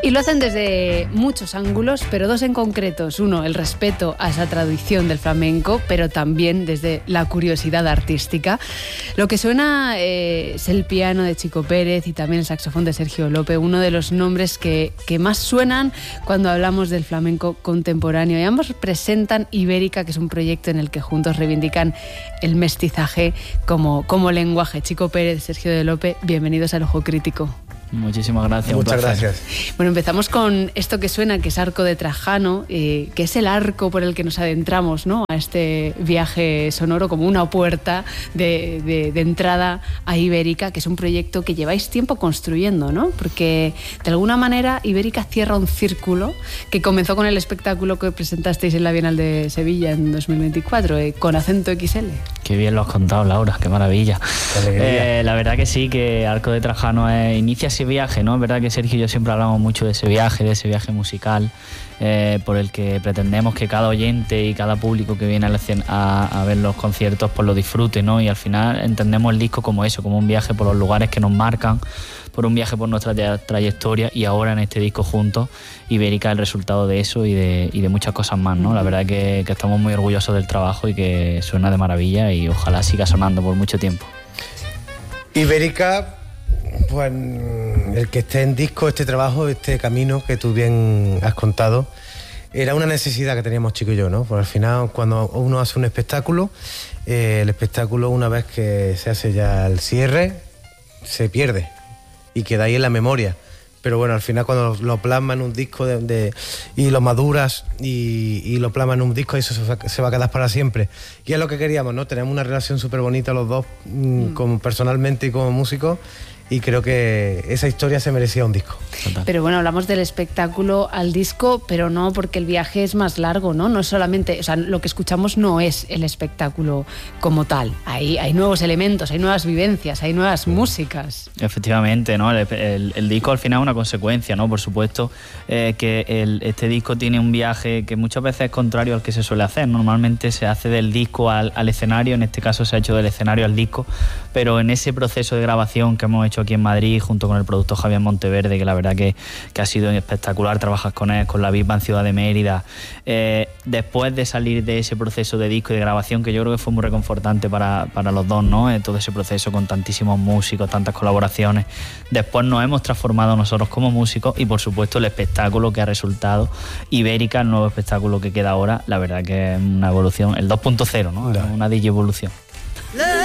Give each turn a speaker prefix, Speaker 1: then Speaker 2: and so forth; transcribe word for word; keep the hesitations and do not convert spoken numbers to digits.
Speaker 1: Y lo hacen desde muchos ángulos, pero dos en concretos. Uno, el respeto a esa tradición del flamenco, pero también desde la curiosidad artística. Lo que suena eh, es el piano de Chico Pérez y también el saxofón de Sergio Lope, uno de los nombres que, que más suenan cuando hablamos del flamenco contemporáneo. Y ambos presentan Ibérica, que es un proyecto en el que juntos reivindican el mestizaje como, como lenguaje. Chico Pérez, Sergio de Lope, bienvenidos al Ojo Crítico.
Speaker 2: Muchísimas gracias.
Speaker 3: Muchas gracias.
Speaker 1: Bueno, empezamos con esto que suena, que es Arco de Trajano, eh, que es el arco por el que nos adentramos, ¿no?, a este viaje sonoro, como una puerta de, de, de entrada a Ibérica, que es un proyecto que lleváis tiempo construyendo, ¿no? Porque de alguna manera Ibérica cierra un círculo que comenzó con el espectáculo que presentasteis en la Bienal de Sevilla en dos mil veinticuatro, eh, con Acento equis ele.
Speaker 2: Qué bien lo has contado, Laura, qué maravilla.
Speaker 3: Qué
Speaker 2: eh, la verdad que sí, que Arco de Trajano eh, inicia ese viaje, ¿no? Es verdad que Sergio y yo siempre hablamos mucho de ese viaje, de ese viaje musical, eh, por el que pretendemos que cada oyente y cada público que viene a, la, a, a ver los conciertos pues lo disfrute, ¿no? Y al final entendemos el disco como eso, como un viaje por los lugares que nos marcan, por un viaje por nuestra trayectoria, y ahora en este disco juntos, Ibérica es el resultado de eso y de, y de muchas cosas más, ¿no? La verdad que, que estamos muy orgullosos del trabajo y que suena de maravilla y ojalá siga sonando por mucho tiempo.
Speaker 3: Ibérica, pues el que esté en disco, este trabajo, este camino que tú bien has contado, era una necesidad que teníamos Chico y yo, ¿no? Porque al final, cuando uno hace un espectáculo, eh, el espectáculo, una vez que se hace ya el cierre, se pierde y queda ahí en la memoria. Pero bueno, al final cuando lo, lo plasma en un disco de, de, y lo maduras y, y lo plasma en un disco, eso se va, se va a quedar para siempre. Y es lo que queríamos, ¿no? Tenemos una relación súper bonita los dos, mm. como personalmente y como músicos, y creo que esa historia se merecía un disco.
Speaker 1: Total. Pero bueno, hablamos del espectáculo al disco, pero no, porque el viaje es más largo, ¿no? No es solamente, o sea, lo que escuchamos no es el espectáculo como tal. Hay, hay nuevos elementos, hay nuevas vivencias, hay nuevas músicas.
Speaker 2: Efectivamente, ¿no? El, el, el disco al final es una consecuencia, ¿no? Por supuesto, eh, que el, este disco tiene un viaje que muchas veces es contrario al que se suele hacer. Normalmente se hace del disco al, al escenario, en este caso se ha hecho del escenario al disco, pero en ese proceso de grabación que hemos hecho aquí en Madrid junto con el productor Javier Monteverde, que la verdad que, que ha sido espectacular trabajar con él, con la Big Band Ciudad de Mérida, eh, después de salir de ese proceso de disco y de grabación, que yo creo que fue muy reconfortante para, para los dos, ¿no? Eh, todo ese proceso con tantísimos músicos, tantas colaboraciones, después nos hemos transformado nosotros como músicos y por supuesto el espectáculo que ha resultado Ibérica, el nuevo espectáculo que queda ahora, la verdad que es una evolución, el dos punto cero, ¿no?
Speaker 3: Ya.
Speaker 2: Una digievolución.